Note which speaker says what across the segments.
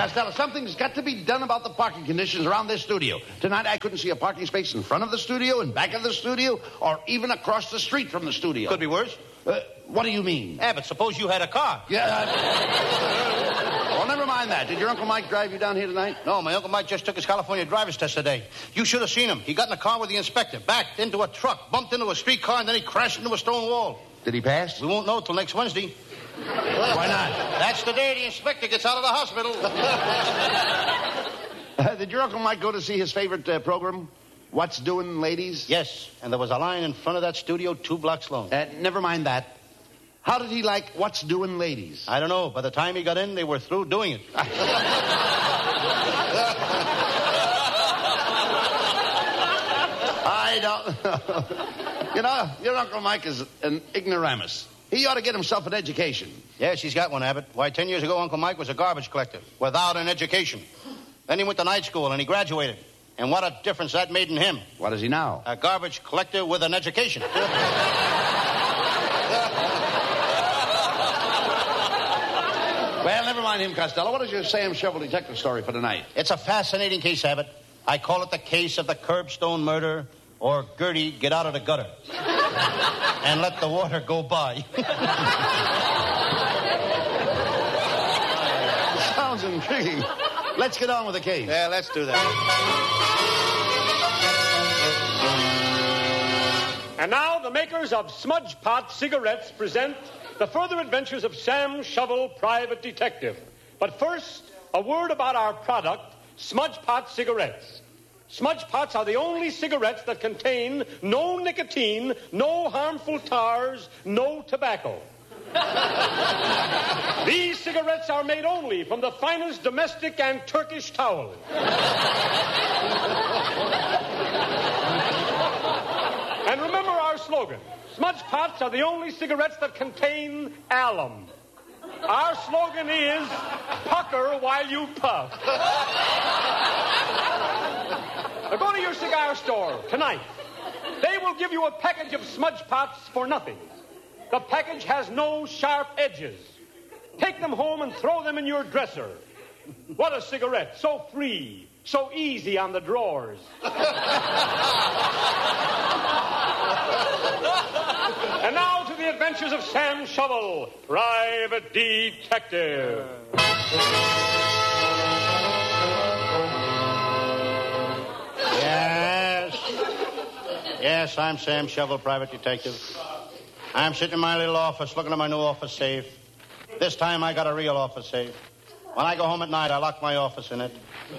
Speaker 1: Costello, something's got to be done about the parking conditions around this studio. Tonight, I couldn't see a parking space in front of the studio, in back of the studio, or even across the street from the studio.
Speaker 2: Could be worse.
Speaker 1: What do you mean?
Speaker 2: Abbott, suppose you had a car.
Speaker 1: Yeah. Well, never mind that. Did your Uncle Mike drive you down here tonight?
Speaker 2: No, my Uncle Mike just took his California driver's test today. You should have seen him. He got in a car with the inspector, backed into a truck, bumped into a streetcar, and then he crashed into a stone wall.
Speaker 1: Did he pass?
Speaker 2: We won't know till next Wednesday.
Speaker 1: Why not?
Speaker 2: That's the day the inspector gets out of the hospital.
Speaker 1: Did your Uncle Mike go to see his favorite program, What's Doing, Ladies?
Speaker 2: Yes, and there was a line in front of that studio 2 blocks long.
Speaker 1: Never mind that. How did he like What's Doing, Ladies?
Speaker 2: I don't know. By the time he got in, they were through doing it.
Speaker 1: I don't know. You know, your Uncle Mike is an ignoramus. He ought to get himself an education.
Speaker 2: Yes, he's got one, Abbott. Why, 10 years ago, Uncle Mike was a garbage collector without an education. Then he went to night school and he graduated. And what a difference that made in him.
Speaker 1: What is he now?
Speaker 2: A garbage collector with an education.
Speaker 1: Well, never mind him, Costello. What is your Sam Shovel detective story for tonight?
Speaker 2: It's a fascinating case, Abbott. I call it the case of the curbstone murder, or Gertie, get out of the gutter. And let the water go by.
Speaker 1: Sounds intriguing. Let's get on with the case.
Speaker 2: Yeah, let's do that.
Speaker 3: And now the makers of Smudge Pot cigarettes present the further adventures of Sam Shovel, Private Detective. But first, a word about our product, Smudge Pot cigarettes. Smudge Pots are the only cigarettes that contain no nicotine, no harmful tars, no tobacco. These cigarettes are made only from the finest domestic and Turkish towel. And remember our slogan, Smudge Pots are the only cigarettes that contain alum. Our slogan is, pucker while you puff. Now go to your cigar store tonight. They will give you a package of Smudge Pots for nothing. The package has no sharp edges. Take them home and throw them in your dresser. What a cigarette, so free, so easy on the drawers. And now to the adventures of Sam Shovel, Private Detective.
Speaker 2: Yes, I'm Sam Shovel, Private Detective. I'm sitting in my little office looking at my new office safe. This time I got a real office safe. When I go home at night, I lock my office in it.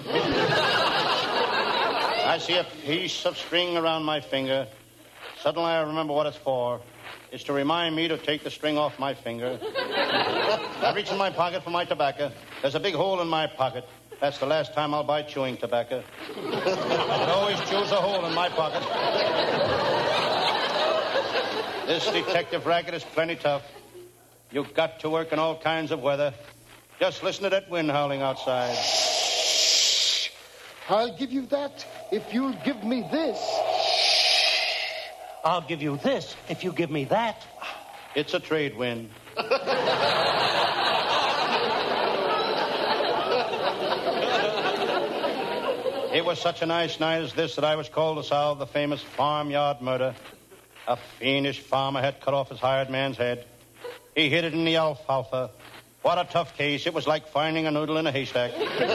Speaker 2: I see a piece of string around my finger. Suddenly I remember what it's for. It's to remind me to take the string off my finger. I reach in my pocket for my tobacco. There's a big hole in my pocket. That's the last time I'll buy chewing tobacco. It always chews a hole in my pocket. This detective racket is plenty tough. You've got to work in all kinds of weather. Just listen to that wind howling outside.
Speaker 4: I'll give you that if you'll give me this.
Speaker 5: I'll give you this if you give me that.
Speaker 2: It's a trade wind. It was such a nice night as this that I was called to solve the famous farmyard murder. A fiendish farmer had cut off his hired man's head. He hid it in the alfalfa. What a tough case. It was like finding a noodle in a haystack.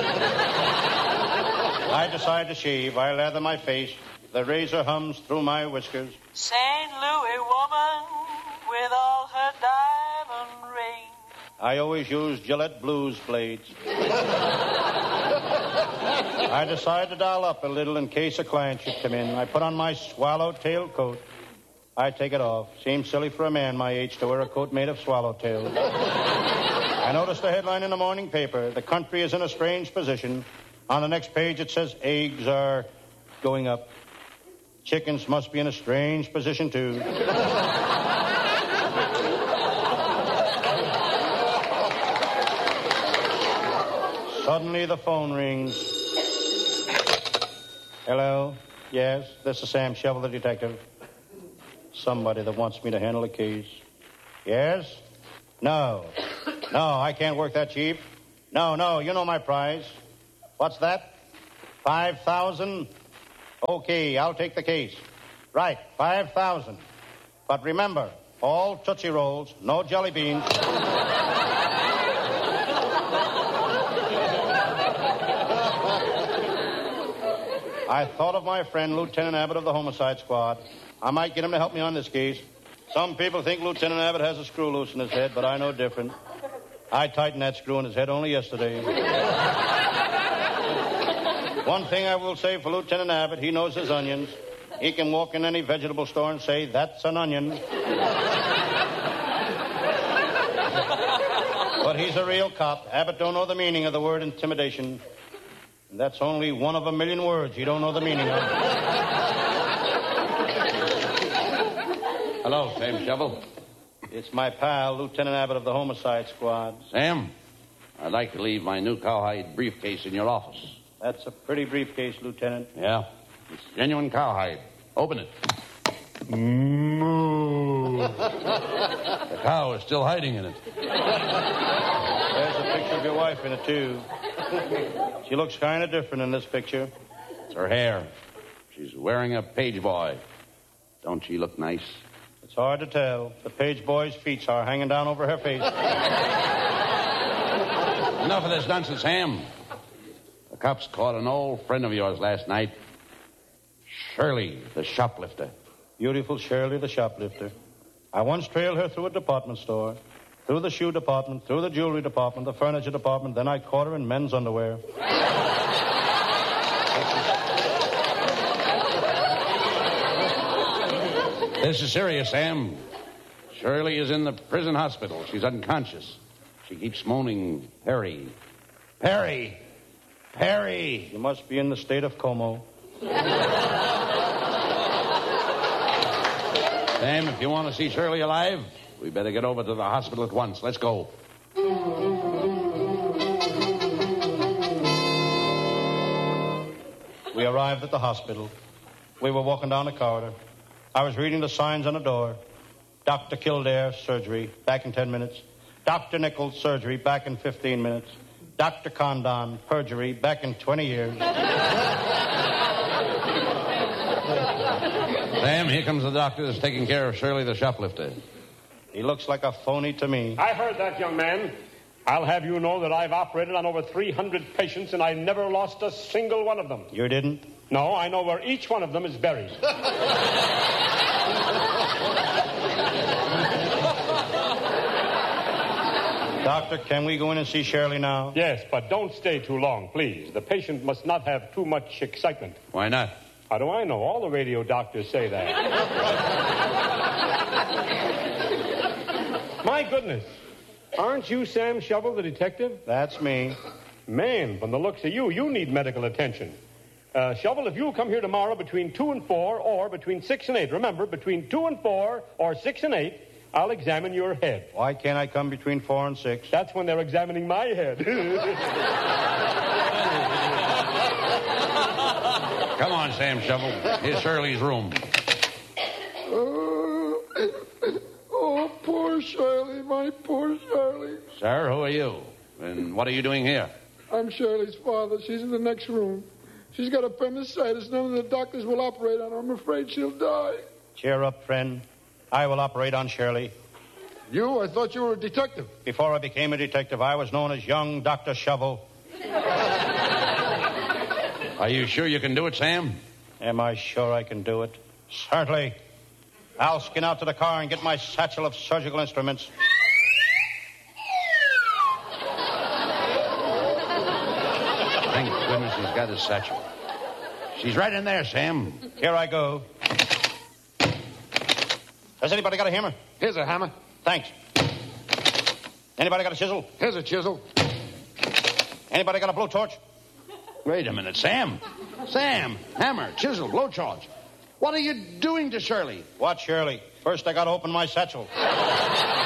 Speaker 2: I decide to shave. I lather my face. The razor hums through my whiskers.
Speaker 6: St. Louis woman with all her diamond rings.
Speaker 2: I always use Gillette Blues blades. I decide to dial up a little in case a client should come in. I put on my swallowtail coat. I take it off. Seems silly for a man my age to wear a coat made of swallowtails. I noticed the headline in the morning paper. The country is in a strange position. On the next page it says eggs are going up. Chickens must be in a strange position, too. Suddenly the phone rings. Hello? Yes, this is Sam Shovel, the detective. Somebody that wants me to handle a case. Yes? No, I can't work that cheap. No, you know my prize. What's that? 5,000? Okay, I'll take the case. Right, 5,000. But remember, all Tootsie Rolls, no jelly beans. I thought of my friend, Lieutenant Abbott of the Homicide Squad. I might get him to help me on this case. Some people think Lieutenant Abbott has a screw loose in his head, but I know different. I tightened that screw in his head only yesterday. One thing I will say for Lieutenant Abbott, he knows his onions. He can walk in any vegetable store and say, that's an onion. But he's a real cop. Abbott don't know the meaning of the word intimidation. And that's only one of a million words you don't know the meaning of.
Speaker 1: Hello, Sam Shovel.
Speaker 2: It's my pal, Lieutenant Abbott of the Homicide Squad.
Speaker 1: Sam, I'd like to leave my new cowhide briefcase in your office.
Speaker 2: That's a pretty briefcase, Lieutenant.
Speaker 1: Yeah, it's genuine cowhide. Open it.
Speaker 2: Moo.
Speaker 1: The cow is still hiding in it.
Speaker 2: There's a picture of your wife in it, too. She looks kind of different in this picture.
Speaker 1: It's her hair. She's wearing a page boy. Don't she look nice?
Speaker 2: It's hard to tell. The page boy's feet are hanging down over her face.
Speaker 1: Enough of this nonsense, Sam. The cops caught an old friend of yours last night. Shirley, the shoplifter.
Speaker 2: Beautiful Shirley, the shoplifter. I once trailed her through a department store, through the shoe department, through the jewelry department, the furniture department, then I caught her in men's underwear.
Speaker 1: This is serious, Sam. Shirley is in the prison hospital. She's unconscious. She keeps moaning, Perry. Perry! Perry!
Speaker 2: You must be in the state of Como.
Speaker 1: Sam, if you want to see Shirley alive, we better get over to the hospital at once. Let's go.
Speaker 2: We arrived at the hospital. We were walking down the corridor. I was reading the signs on the door. Dr. Kildare, surgery, back in 10 minutes. Dr. Nichols, surgery, back in 15 minutes. Dr. Condon, perjury, back in 20 years.
Speaker 1: Sam, here comes the doctor that's taking care of Shirley the shoplifter.
Speaker 2: He looks like a phony to me.
Speaker 3: I heard that, young man. I'll have you know that I've operated on over 300 patients, and I never lost a single one of them.
Speaker 2: You didn't?
Speaker 3: No, I know where each one of them is buried.
Speaker 2: Doctor, can we go in and see Shirley now?
Speaker 3: Yes, but don't stay too long, please. The patient must not have too much excitement.
Speaker 1: Why not?
Speaker 3: How do I know? All the radio doctors say that. My goodness. Aren't you Sam Shovel, the detective?
Speaker 2: That's me.
Speaker 3: Man, from the looks of you, you need medical attention. Shovel, if you'll come here tomorrow between 2 and 4 or between 6 and 8, remember, between 2 and 4 or 6 and 8, I'll examine your head.
Speaker 2: Why can't I come between 4 and 6?
Speaker 3: That's when they're examining my head.
Speaker 1: Come on, Sam Shovel. Here's Shirley's room.
Speaker 4: Oh, poor Shirley, my poor Shirley.
Speaker 1: Sir, who are you? And what are you doing here?
Speaker 4: I'm Shirley's father. She's in the next room. She's got appendicitis. None of the doctors will operate on her. I'm afraid she'll die.
Speaker 2: Cheer up, friend. I will operate on Shirley.
Speaker 4: You? I thought you were a detective.
Speaker 2: Before I became a detective, I was known as young Dr. Shovel.
Speaker 1: Are you sure you can do it, Sam?
Speaker 2: Am I sure I can do it? Certainly. I'll skin out to the car and get my satchel of surgical instruments.
Speaker 1: Thank goodness he's got his satchel. She's right in there, Sam.
Speaker 2: Here I go. Has anybody got a hammer?
Speaker 4: Here's a hammer.
Speaker 2: Thanks. Anybody got a chisel?
Speaker 4: Here's a chisel.
Speaker 2: Anybody got a blowtorch?
Speaker 1: Wait a minute, Sam. Sam, hammer, chisel, blowtorch. What are you doing to Shirley?
Speaker 2: What, Shirley? First, I got to open my satchel.